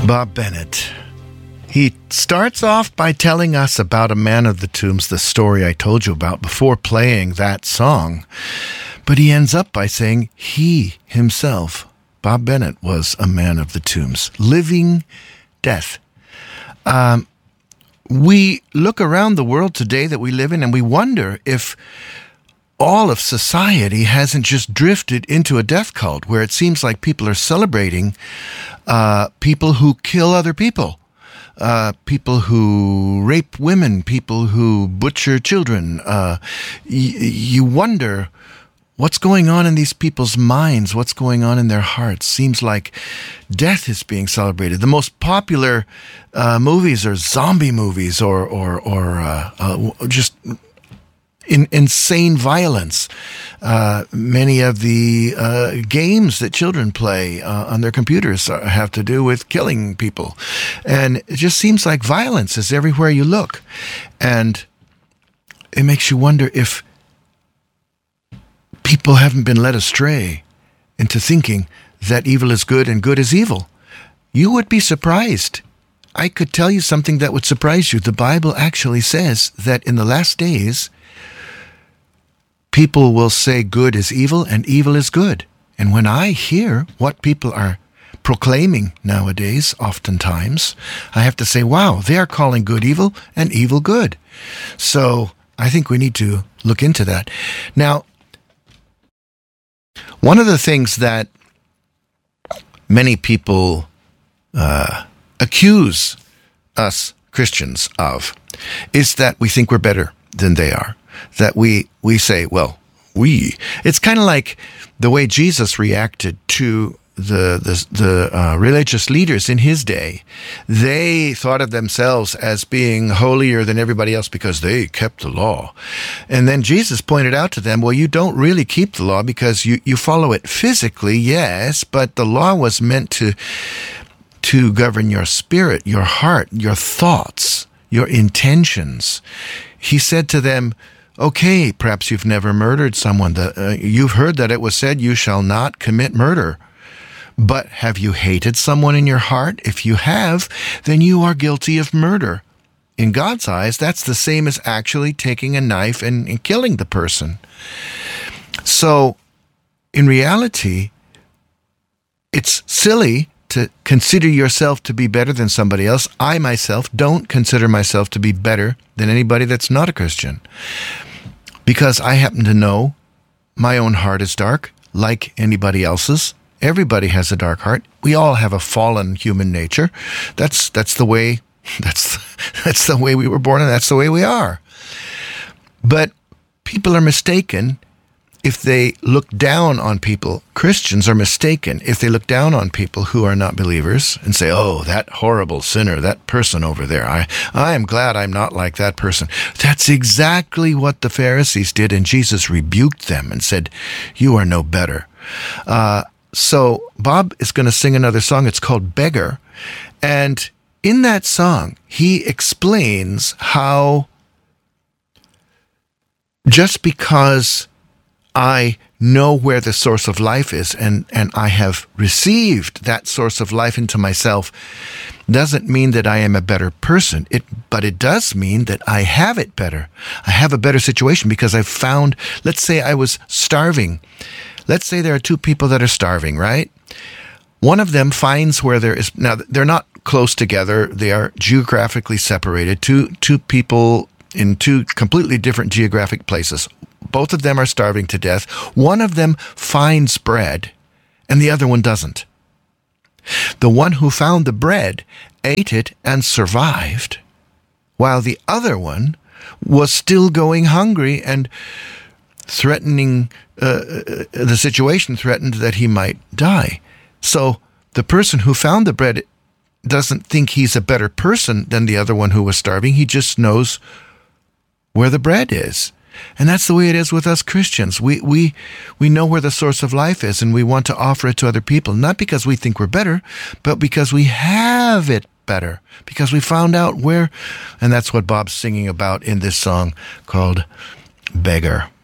Bob Bennett. He starts off by telling us about a man of the tombs, the story I told you about before playing that song. But he ends up by saying he himself, Bob Bennett, was a man of the tombs, living death. We look around the world today that we live in and we wonder if all of society hasn't just drifted into a death cult where it seems like people are celebrating people who kill other people. People who rape women, people who butcher children. You wonder what's going on in these people's minds, what's going on in their hearts. Seems like death is being celebrated. The most popular movies are zombie movies or just insane violence. Many of the games that children play on their computers have to do with killing people. And it just seems like violence is everywhere you look. And it makes you wonder if people haven't been led astray into thinking that evil is good and good is evil. You would be surprised. I could tell you something that would surprise you. The Bible actually says that in the last days, people will say good is evil and evil is good. And when I hear what people are proclaiming nowadays, oftentimes, I have to say, wow, they are calling good evil and evil good. So I think we need to look into that. Now, one of the things that many people accuse us Christians of is that we think we're better than they are. That we say, well, it's kind of like the way Jesus reacted to the religious leaders in his day. They thought of themselves as being holier than everybody else because they kept the law. And then Jesus pointed out to them, well, you don't really keep the law because you follow it physically, yes, but the law was meant to govern your spirit, your heart, your thoughts, your intentions. He said to them, okay, perhaps you've never murdered someone. You've heard that it was said, you shall not commit murder. But have you hated someone in your heart? If you have, then you are guilty of murder. In God's eyes, that's the same as actually taking a knife and killing the person. So, in reality, it's silly to consider yourself to be better than somebody else. I myself don't consider myself to be better than anybody that's not a Christian. Because I happen to know my own heart is dark, like anybody else's. Everybody has a dark heart. We all have a fallen human nature. That's the way we were born, and that's the way we are. But people are mistaken if they look down on people. Christians are mistaken if they look down on people who are not believers and say, oh, that horrible sinner, that person over there, I am glad I'm not like that person. That's exactly what the Pharisees did, and Jesus rebuked them and said, you are no better. So Bob is going to sing another song. It's called Beggar. And in that song, he explains how just because I know where the source of life is and I have received that source of life into myself doesn't mean that I am a better person. But it does mean that I have it better. I have a better situation because I've found, let's say I was starving. Let's say there are two people that are starving, right? One of them finds where there is, now they're not close together. They are geographically separated. Two people in two completely different geographic places. Both of them are starving to death. One of them finds bread, and the other one doesn't. The one who found the bread ate it and survived, while the other one was still going hungry and threatening, the situation threatened that he might die. So the person who found the bread doesn't think he's a better person than the other one who was starving. He just knows where the bread is. And that's the way it is with us Christians. We know where the source of life is, and we want to offer it to other people, not because we think we're better, but because we have it better, because we found out where, and that's what Bob's singing about in this song called Beggar.